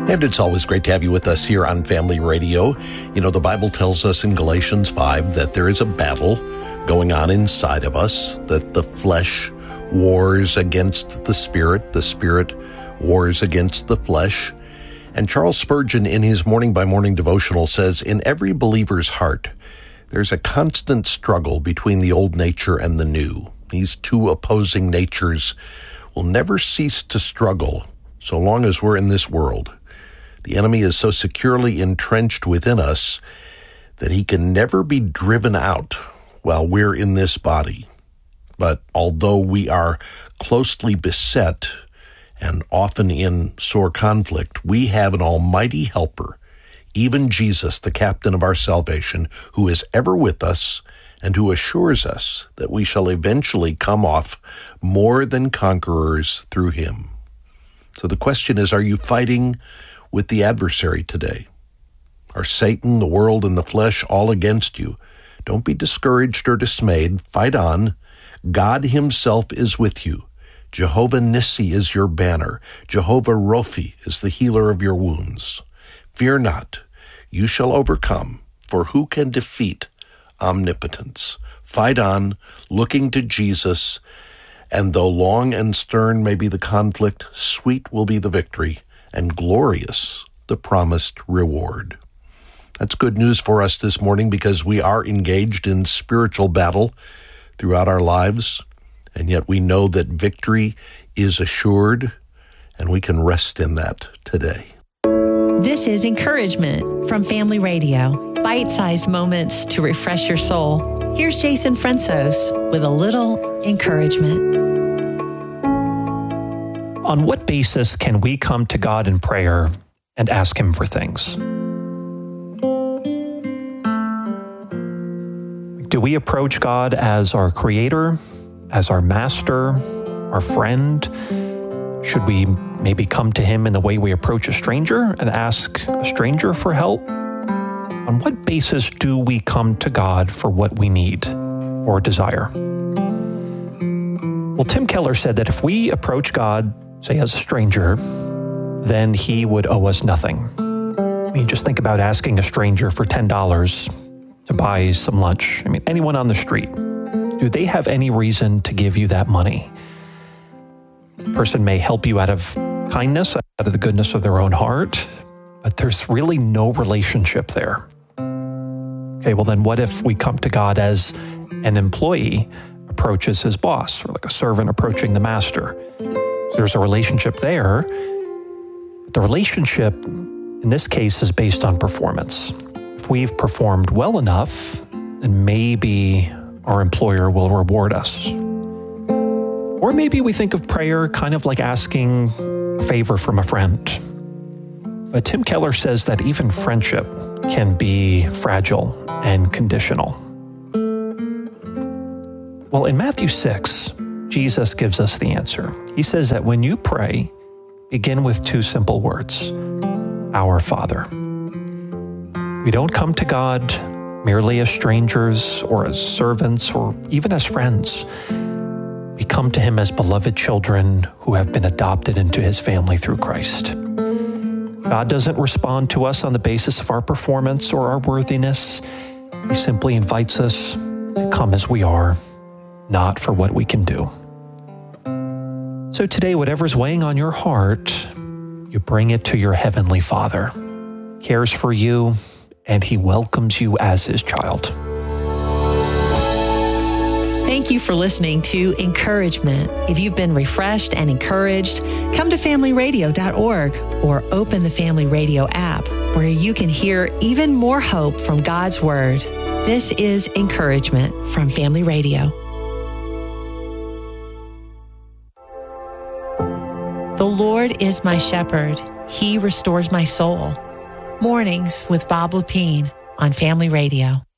And it's always great to have you with us here on Family Radio. You know, the Bible tells us in Galatians 5 that there is a battle going on inside of us, that the flesh wars against the Spirit wars against the flesh. And Charles Spurgeon, in his Morning by Morning devotional, says, in every believer's heart, there's a constant struggle between the old nature and the new. These two opposing natures will never cease to struggle so long as we're in this world. The enemy is so securely entrenched within us that he can never be driven out while we're in this body. But although we are closely beset and often in sore conflict, we have an almighty helper, even Jesus, the captain of our salvation, who is ever with us and who assures us that we shall eventually come off more than conquerors through him. So the question is, are you fighting with the adversary today? Are Satan, the world, and the flesh all against you? Don't be discouraged or dismayed. Fight on. God himself is with you. Jehovah Nissi is your banner. Jehovah Rophi is the healer of your wounds. Fear not. You shall overcome. For who can defeat omnipotence? Fight on, looking to Jesus. And though long and stern may be the conflict, sweet will be the victory, and glorious the promised reward. That's good news for us this morning because we are engaged in spiritual battle throughout our lives, and yet we know that victory is assured, and we can rest in that today. This is Encouragement from Family Radio. Bite-sized moments to refresh your soul. Here's Jason Fransos with a little encouragement. On what basis can we come to God in prayer and ask him for things? Do we approach God as our creator, as our master, our friend? Should we maybe come to him in the way we approach a stranger and ask a stranger for help? On what basis do we come to God for what we need or desire? Well, Tim Keller said that if we approach God, say as a stranger, then he would owe us nothing. I mean, just think about asking a stranger for $10 to buy some lunch. I mean, anyone on the street, do they have any reason to give you that money? The person may help you out of kindness, out of the goodness of their own heart, but there's really no relationship there. Okay, well then what if we come to God as an employee approaches his boss, or like a servant approaching the master? There's a relationship there. The relationship in this case is based on performance. If we've performed well enough, then maybe our employer will reward us. Or maybe we think of prayer kind of like asking a favor from a friend. But Tim Keller says that even friendship can be fragile and conditional. Well, in Matthew 6, Jesus gives us the answer. He says that when you pray, begin with two simple words, Our Father. We don't come to God merely as strangers or as servants or even as friends. We come to him as beloved children who have been adopted into his family through Christ. God doesn't respond to us on the basis of our performance or our worthiness. He simply invites us to come as we are, not for what we can do. So today, whatever's weighing on your heart, you bring it to your Heavenly Father. He cares for you, and he welcomes you as his child. Thank you for listening to Encouragement. If you've been refreshed and encouraged, come to familyradio.org or open the Family Radio app, where you can hear even more hope from God's Word. This is Encouragement from Family Radio. The Lord is my shepherd. He restores my soul. Mornings with Bob Lepine on Family Radio.